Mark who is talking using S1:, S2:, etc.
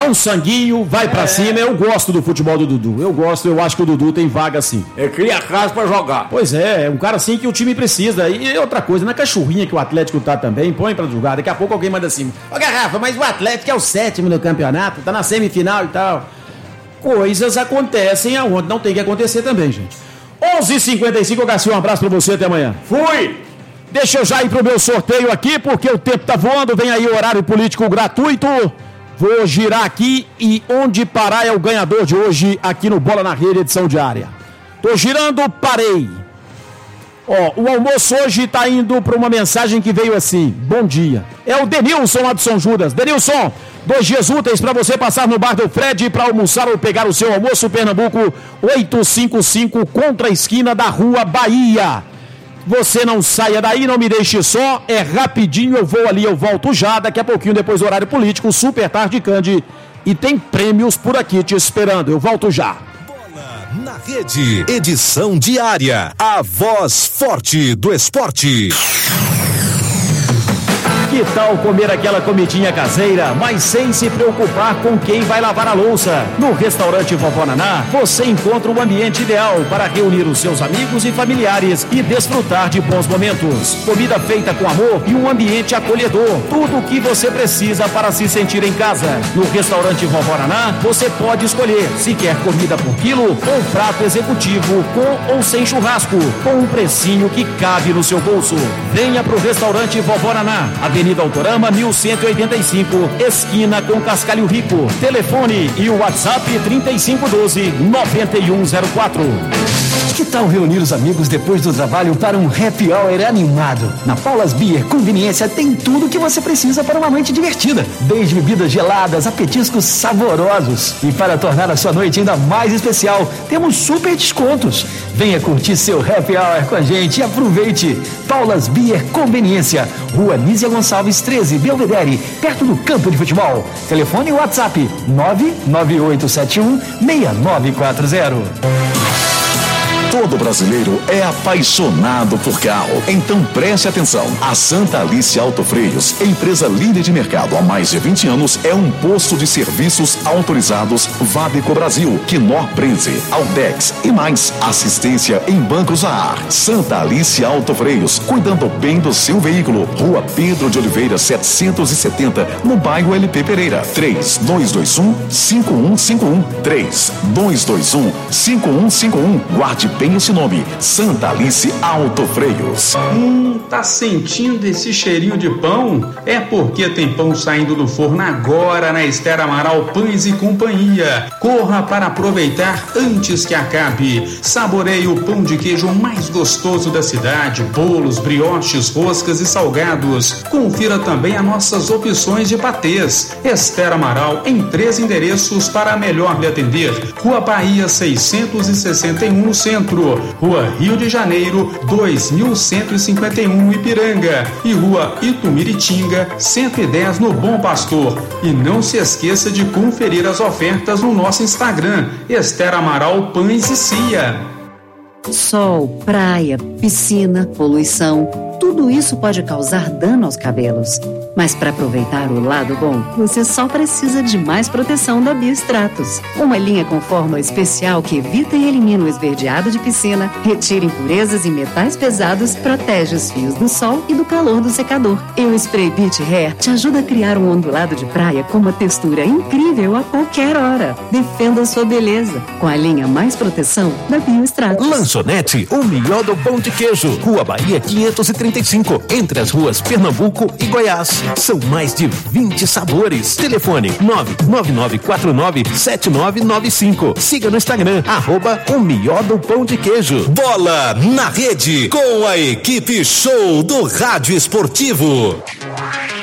S1: um sanguinho, vai pra cima. Eu gosto do futebol do Dudu. Eu acho que o Dudu tem vaga sim.
S2: Ele cria casa pra jogar.
S1: Pois é um cara assim que o time precisa. E outra coisa, na cachorrinha que o Atlético tá também, põe pra jogar. Daqui a pouco alguém manda assim: ô Garrafa, mas o Atlético é o 7º no campeonato, tá na semifinal e tal. Coisas acontecem aonde não tem que acontecer também, gente. 11h55, Garcia, um abraço pra você, até amanhã.
S2: Fui!
S1: Deixa eu já ir pro meu sorteio aqui, porque o tempo tá voando, vem aí o horário político gratuito. Vou girar aqui e onde parar é o ganhador de hoje aqui no Bola na Rede, edição diária. Tô girando, parei. O almoço hoje tá indo para uma mensagem que veio assim: bom dia. É o Denilson lá do São Judas. Denilson, 2 dias úteis para você passar no bar do Fred para almoçar ou pegar o seu almoço. Pernambuco 855, contra a esquina da Rua Bahia. Você não saia daí, não me deixe só, é rapidinho, eu vou ali, eu volto já, daqui a pouquinho depois do horário político, Super Tarde Cande, e tem prêmios por aqui te esperando, eu volto já.
S3: Bola na Rede, edição diária, a voz forte do esporte.
S1: Que tal comer aquela comidinha caseira, mas sem se preocupar com quem vai lavar a louça? No restaurante Vovó Naná, você encontra o ambiente ideal para reunir os seus amigos e familiares e desfrutar de bons momentos. Comida feita com amor e um ambiente acolhedor. Tudo o que você precisa para se sentir em casa. No restaurante Vovó Naná, você pode escolher se quer comida por quilo ou prato executivo com ou sem churrasco, com um precinho que cabe no seu bolso. Venha pro restaurante Vovó Naná, Avenida Autorama 1185, esquina com Cascalho Rico. Telefone e o WhatsApp 3512-9104.
S4: Que tal reunir os amigos depois do trabalho para um happy hour animado? Na Paulas Beer Conveniência tem tudo que você precisa para uma noite divertida. Desde bebidas geladas a petiscos saborosos. E para tornar a sua noite ainda mais especial, temos super descontos. Venha curtir seu happy hour com a gente e aproveite. Paulas Beer Conveniência, Rua Nízia Gonçalves 13, Belvedere, perto do campo de futebol. Telefone e WhatsApp 99871-6940.
S5: Todo brasileiro é apaixonado por carro. Então preste atenção. A Santa Alice Autofreios, empresa líder de mercado há mais de 20 anos, é um posto de serviços autorizados Vadeco Brasil, Knorr Prenze, Altex e mais. Assistência em bancos a ar. Santa Alice Autofreios, cuidando bem do seu veículo. Rua Pedro de Oliveira 770, no bairro LP Pereira. 3221-5151. 3221-5151. Guarde bem esse nome, Santa Alice Autofreios.
S6: Tá sentindo esse cheirinho de pão? É porque tem pão saindo do forno agora na Esther Amaral Pães e Companhia. Corra para aproveitar antes que acabe. Saboreie o pão de queijo mais gostoso da cidade, bolos, brioches, roscas e salgados. Confira também as nossas opções de patês. Esther Amaral em 3 endereços para melhor lhe atender. Rua Bahia 661 no centro, Rua Rio de Janeiro 2151 Ipiranga e Rua Itumiritinga 110 no Bom Pastor. E não se esqueça de conferir as ofertas no nosso Instagram, Esther Amaral Pães e Cia.
S7: Sol, praia, piscina, poluição, tudo isso pode causar dano aos cabelos. Mas para aproveitar o lado bom, você só precisa de mais proteção da Biostratos. Uma linha com fórmula especial que evita e elimina o esverdeado de piscina, retira impurezas e metais pesados, protege os fios do sol e do calor do secador. E o Spray Beach Hair te ajuda a criar um ondulado de praia com uma textura incrível a qualquer hora. Defenda a sua beleza com a linha mais proteção da Biostratos.
S3: Lanchonete, o melhor do pão de queijo. Rua Bahia 535, entre as ruas Pernambuco e Goiás. São mais de 20 sabores. Telefone 999497995. Siga no Instagram, @o melhor do pão de queijo. Bola na Rede, com a equipe show do Rádio Esportivo.